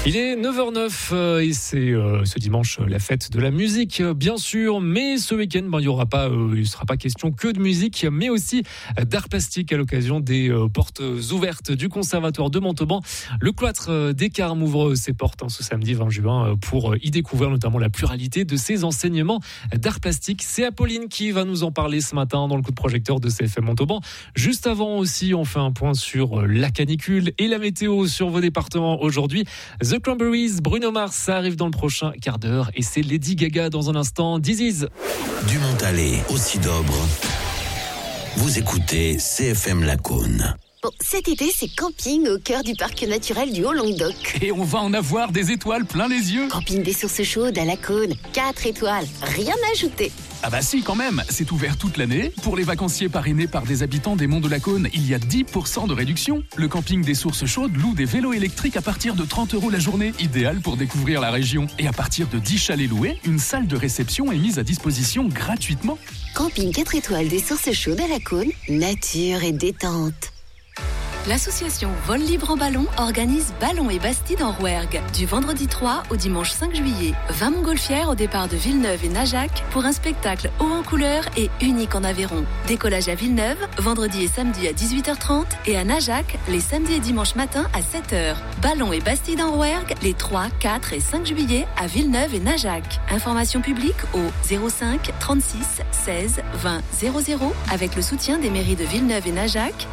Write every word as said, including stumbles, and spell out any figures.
Il est neuf heures neuf euh, et c'est euh, ce dimanche la fête de la musique, euh, bien sûr. Mais ce week-end, ben, il y aura pas, euh, il ne sera pas question que de musique, mais aussi d'art plastique à l'occasion des euh, portes ouvertes du Conservatoire de Montauban. Le cloître euh, des Carmes ouvre ses portes hein, ce samedi vingt juin euh, pour y découvrir notamment la pluralité de ses enseignements d'art plastique. C'est Apolline qui va nous en parler ce matin dans le coup de projecteur de C F M Montauban. Juste avant aussi, on fait un point sur la canicule et la météo sur vos départements aujourd'hui. The Cranberries, Bruno Mars, ça arrive dans le prochain quart d'heure et c'est Lady Gaga dans un instant. This is du Montalet au Sidobre. Vous écoutez C F M Lacaune. Bon, cet été, c'est camping au cœur du parc naturel du Haut-Languedoc. Et on va en avoir des étoiles plein les yeux. Camping des sources chaudes à Lacaune, quatre étoiles, rien à ajouter. Ah bah si, quand même, c'est ouvert toute l'année. Pour les vacanciers parrainés par des habitants des Monts de Lacaune, il y a dix pour cent de réduction. Le camping des sources chaudes loue des vélos électriques à partir de trente euros la journée, idéal pour découvrir la région. Et à partir de dix chalets loués, une salle de réception est mise à disposition gratuitement. Camping quatre étoiles des sources chaudes à Lacaune, nature et détente. L'association Vol Libre en Ballon organise Ballon et Bastide en Rouergue du vendredi trois au dimanche cinq juillet. vingt montgolfières au départ de Villeneuve et Najac pour un spectacle haut en couleur et unique en Aveyron. Décollage à Villeneuve, vendredi et samedi à dix-huit heures trente et à Najac, les samedis et dimanches matin à sept heures. Ballon et Bastide en Rouergue les trois, quatre et cinq juillet à Villeneuve et Najac. Information publique au zéro cinq trente-six seize vingt zéro zéro avec le soutien des mairies de Villeneuve et Najac,